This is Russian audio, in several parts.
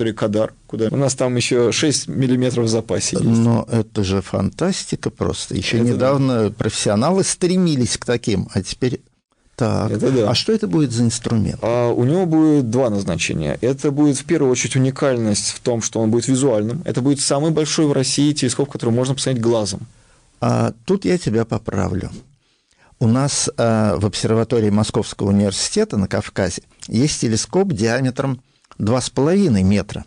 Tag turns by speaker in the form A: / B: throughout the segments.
A: Кадар, куда у нас там еще 6 миллиметров в запасе есть.
B: Но это же фантастика просто. Еще
A: это
B: недавно профессионалы стремились к таким, а теперь... Так,
A: да.
B: А что это будет за инструмент?
A: У него будет два назначения. Это будет, в первую очередь, уникальность в том, что он будет визуальным. Это будет самый большой в России телескоп, который можно посмотреть глазом.
B: Тут я тебя поправлю. У нас в обсерватории Московского университета на Кавказе есть телескоп диаметром 2,5 метра.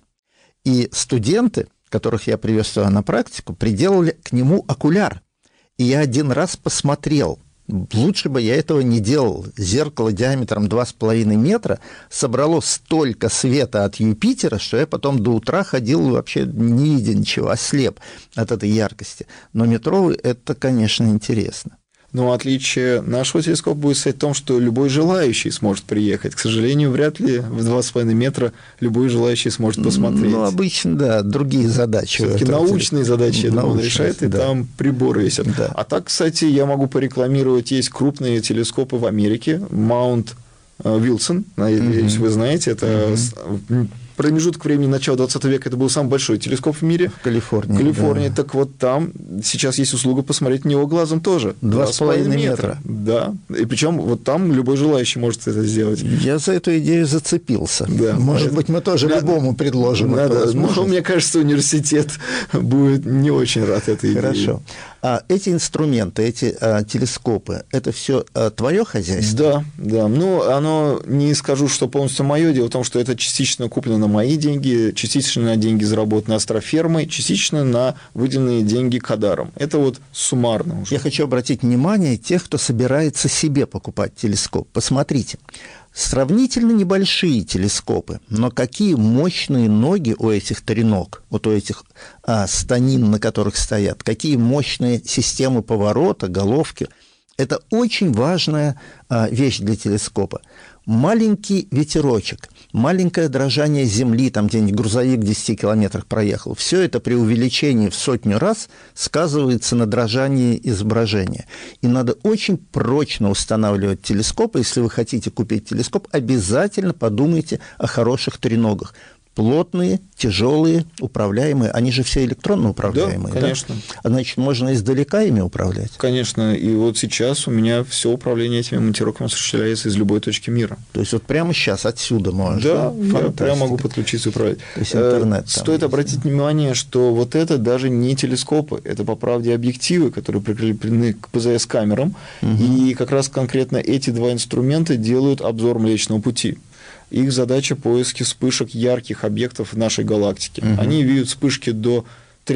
B: И студенты, которых я привез сюда на практику, приделали к нему окуляр. И я один раз посмотрел. Лучше бы я этого не делал. Зеркало диаметром 2,5 метра собрало столько света от Юпитера, что я потом до утра ходил вообще не видя ничего, ослеп от этой яркости. Но метровый – это, конечно, интересно.
A: Но отличие нашего телескопа будет состоять в том, что любой желающий сможет приехать. К сожалению, вряд ли в 2,5 метра любой желающий сможет посмотреть.
B: Ну, обычно, да, другие задачи.
A: Все-таки научные задачи, я думаю, он решает, и там приборы висят.
B: Да.
A: А так, кстати, я могу порекламировать, есть крупные телескопы в Америке, Маунт Вилсон, надеюсь, вы знаете, это промежуток времени начала 20 века, это был самый большой телескоп в мире.
B: В Калифорнии.
A: Да. Так вот там сейчас есть услуга посмотреть в него глазом тоже.
B: 2,5 метра.
A: Да. И причем вот там любой желающий может это сделать.
B: Я за эту идею зацепился.
A: Да.
B: Может быть, мы тоже любому предложим эту возможность.
A: Но мне кажется, университет будет не очень рад этой идее.
B: Хорошо. А эти инструменты, эти телескопы, это все твое хозяйство?
A: Да. Ну, оно не скажу, что полностью мое. Дело в том, что это частично куплено на мои деньги, частично на деньги, заработанные астрофермой, частично на выделенные деньги Кадаром. Это вот суммарно уже.
B: Я хочу обратить внимание тех, кто собирается себе покупать телескоп. Посмотрите. Сравнительно небольшие телескопы, но какие мощные ноги у этих треног, вот у этих станин, на которых стоят, какие мощные системы поворота, головки. Это очень важная вещь для телескопа. Маленький ветерочек, маленькое дрожание земли, там где-нибудь грузовик в 10 километрах проехал, все это при увеличении в 100 раз сказывается на дрожании изображения. И надо очень прочно устанавливать телескоп. Если вы хотите купить телескоп, обязательно подумайте о хороших треногах. Плотные, тяжелые, управляемые. Они же все электронно управляемые.
A: Да, конечно.
B: Да? Значит, можно издалека ими управлять?
A: Конечно. И вот сейчас у меня все управление этими монтировками осуществляется из любой точки мира.
B: То есть, вот прямо сейчас отсюда можно?
A: Да, я прямо могу подключиться и управлять.
B: То есть, интернет
A: Стоит обратить внимание, что вот это даже не телескопы, это, по правде, объективы, которые прикреплены к ПЗС-камерам. И как раз конкретно эти два инструмента делают обзор Млечного Пути. Их задача – поиски вспышек ярких объектов в нашей галактике. Они видят вспышки до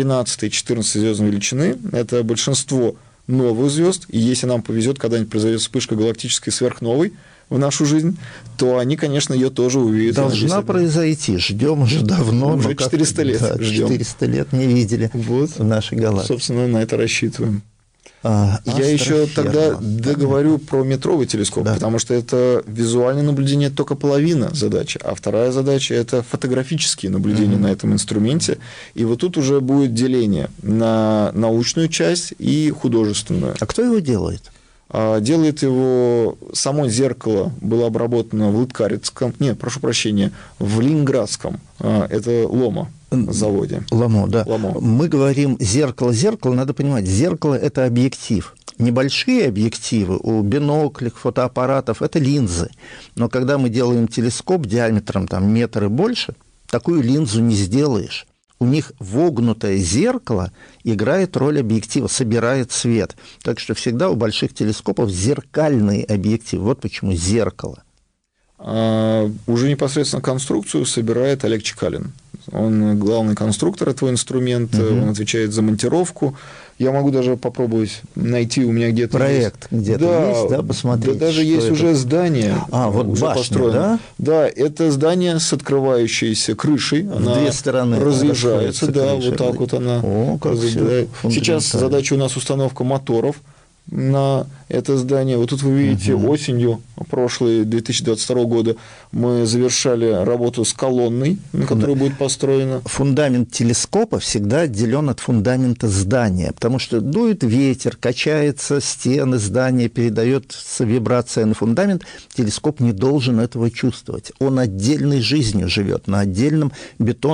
A: 13-14 звездной величины. Это большинство новых звезд. И если нам повезет, когда-нибудь произойдет вспышка галактической сверхновой в нашу жизнь, то они, конечно, ее тоже увидят.
B: Должна произойти. Ждем уже давно.
A: Уже 400 лет ждем.
B: 400 лет не видели в нашей галактике.
A: Собственно, на это рассчитываем. Я еще тогда договорю про метровый телескоп, потому что это визуальное наблюдение только половина задачи, а вторая задача – это фотографические наблюдения на этом инструменте. И вот тут уже будет деление на научную часть и художественную.
B: А кто его делает?
A: Делает его само зеркало, было обработано в Лыткарицком, в Ленинградском, это Лома. Заводе.
B: Ламо, да. Мы говорим зеркало, надо понимать, зеркало – это объектив. Небольшие объективы у биноклей, фотоаппаратов – это линзы. Но когда мы делаем телескоп диаметром метр и больше, такую линзу не сделаешь. У них вогнутое зеркало играет роль объектива, собирает свет. Так что всегда у больших телескопов зеркальный объектив. Вот почему зеркало.
A: Уже непосредственно конструкцию собирает Олег Чекалин. Он главный конструктор этого инструмента, он отвечает за монтировку. Я могу даже попробовать найти у меня где-то
B: проект где-то есть, посмотреть.
A: Да, даже есть это? Уже здание.
B: Вот уже башня, построено. Да?
A: Да, это здание с открывающейся крышей. Она
B: в две стороны
A: разъезжается, вот так вот она. Сейчас задача у нас установка моторов на это здание. Вот тут вы видите, осенью прошлой 2022 года мы завершали работу с колонной, на которой будет построена.
B: Фундамент телескопа всегда отделен от фундамента здания, потому что дует ветер, качается стены здания, передается вибрация на фундамент. Телескоп не должен этого чувствовать. Он отдельной жизнью живет на отдельном бетонном